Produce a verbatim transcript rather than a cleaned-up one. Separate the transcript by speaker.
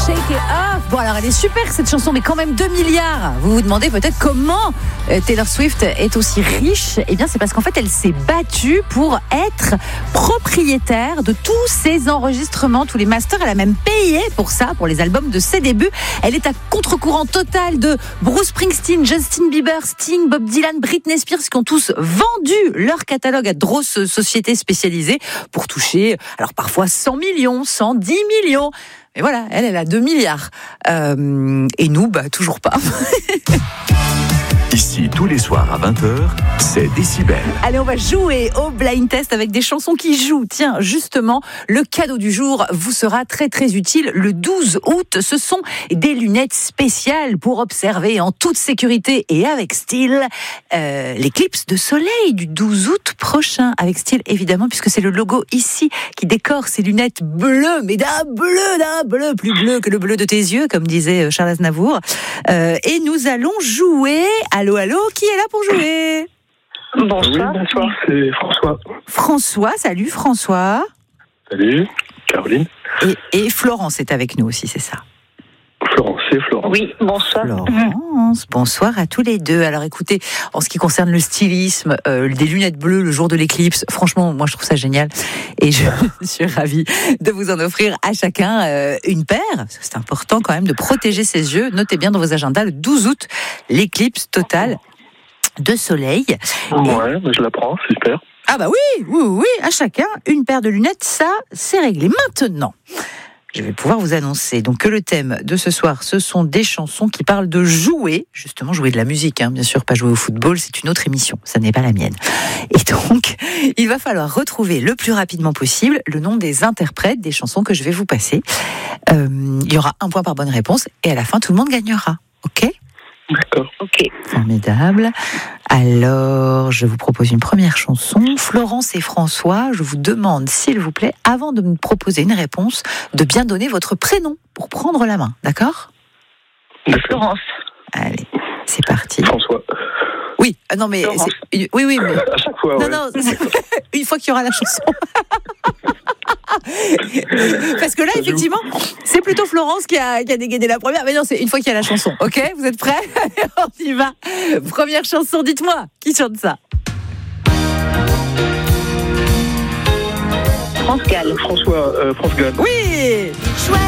Speaker 1: Shake It Off. Bon alors elle est super cette chanson, mais quand même deux milliards. Vous vous demandez peut-être comment euh, Taylor Swift est aussi riche. Eh bien c'est parce qu'en fait elle s'est battue pour être propriétaire de tous ses enregistrements, tous les masters. Elle a même payé pour ça, pour les albums de ses débuts. Elle est à contre-courant total de Bruce Springsteen, Justin Bieber, Sting, Bob Dylan, Britney Spears, qui ont tous vendu leur catalogue à de grosses sociétés spécialisées pour toucher, alors parfois cent millions, cent dix millions. Mais voilà, elle, elle a deux milliards. Euh, et nous, bah, toujours pas.
Speaker 2: Ici, tous les soirs à vingt heures, c'est Décibel.
Speaker 1: Allez, on va jouer au blind test avec des chansons qui jouent. Tiens, justement, le cadeau du jour vous sera très très utile le douze août. Ce sont des lunettes spéciales pour observer en toute sécurité et avec style euh, l'éclipse de soleil du douze août prochain. Avec style, évidemment, puisque c'est le logo ici qui décore ces lunettes bleues, mais d'un bleu, d'un bleu, plus bleu que le bleu de tes yeux, comme disait Charles Aznavour. Euh, et nous allons jouer... Allô, allô, qui est là pour jouer ?
Speaker 3: Bonsoir. Oui, bonsoir, c'est François.
Speaker 1: François, salut François.
Speaker 3: Salut, Caroline.
Speaker 1: Et, et Florence est avec nous aussi, c'est ça ?
Speaker 3: Florence, c'est Florence.
Speaker 4: Oui, bonsoir.
Speaker 1: Florence, bonsoir à tous les deux. Alors écoutez, en ce qui concerne le stylisme, euh, des lunettes bleues le jour de l'éclipse, franchement, moi je trouve ça génial. Et je suis ravie de vous en offrir à chacun euh, une paire. Parce que c'est important quand même de protéger ses yeux. Notez bien dans vos agendas, le douze août, l'éclipse totale de soleil.
Speaker 3: Ouais, mais je la prends, super.
Speaker 1: Ah bah oui, oui, oui, à chacun une paire de lunettes, ça c'est réglé. Maintenant, je vais pouvoir vous annoncer donc que le thème de ce soir, ce sont des chansons qui parlent de jouer, justement jouer de la musique, hein, bien sûr, pas jouer au football, c'est une autre émission, ça n'est pas la mienne. Et donc, il va falloir retrouver le plus rapidement possible le nom des interprètes des chansons que je vais vous passer. Euh, il y aura un point par bonne réponse et à la fin, tout le monde gagnera. Ok ?
Speaker 3: D'accord.
Speaker 4: Ok.
Speaker 1: Formidable. Alors, je vous propose une première chanson. Florence et François, je vous demande, s'il vous plaît, avant de me proposer une réponse, de bien donner votre prénom pour prendre la main. D'accord ?
Speaker 4: Florence.
Speaker 1: Allez, c'est parti.
Speaker 3: François.
Speaker 1: Oui, euh, non mais... c'est- oui, oui, mais...
Speaker 3: À chaque fois,
Speaker 1: Non,
Speaker 3: ouais.
Speaker 1: non, c'est- une fois qu'il y aura la chanson. Parce que là, effectivement, c'est plutôt Florence qui a, qui a dégainé la première. Mais non, c'est une fois qu'il y a la chanson. Ok, vous êtes prêts ? On y va. Première chanson, dites-moi, qui chante ça ?
Speaker 4: France Gall.
Speaker 3: François, euh, France Gall.
Speaker 1: Oui. Chouette.